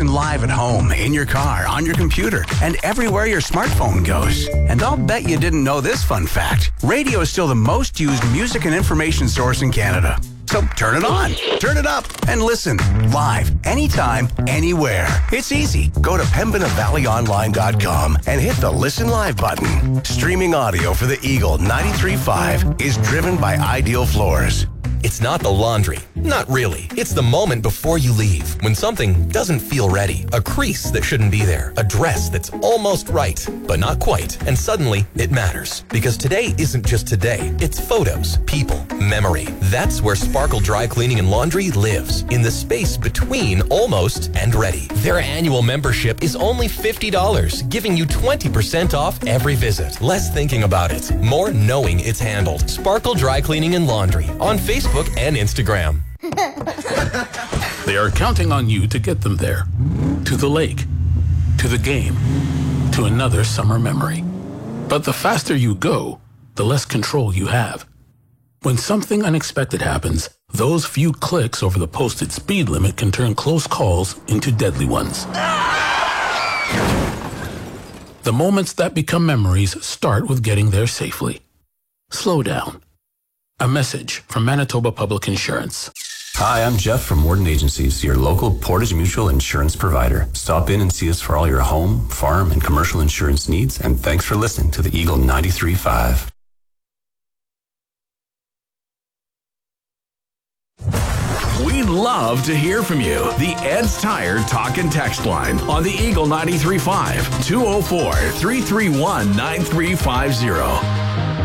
listen live at home, in your car, on your computer, and everywhere your smartphone goes. And I'll bet you didn't know this fun fact. Radio is still the most used music and information source in Canada. So turn it on, turn it up, and listen live, anytime, anywhere. It's easy. Go to PembinaValleyOnline.com and hit the Listen Live button. Streaming audio for the Eagle 93.5 is driven by Ideal Floors. It's not the laundry. Not really. It's the moment before you leave, when something doesn't feel ready. A crease that shouldn't be there. A dress that's almost right, but not quite. And suddenly, it matters. Because today isn't just today. It's photos, people, memory. That's where Sparkle Dry Cleaning and Laundry lives. In the space between almost and ready. Their annual membership is only $50, giving you 20% off every visit. Less thinking about it. More knowing it's handled. Sparkle Dry Cleaning and Laundry on Facebook and Instagram. They are counting on you to get them there. To the lake. To the game. To another summer memory. But the faster you go, the less control you have. When something unexpected happens, those few clicks over the posted speed limit can turn close calls into deadly ones. The moments that become memories start with getting there safely. Slow down. A message from Manitoba Public Insurance. Hi, I'm Jeff from Warden Agencies, your local Portage Mutual insurance provider. Stop in and see us for all your home, farm, and commercial insurance needs, and thanks for listening to the Eagle 93.5. We'd love to hear from you. The Ed's Tire Talk and Text line on the Eagle 93.5, 204-331-9350.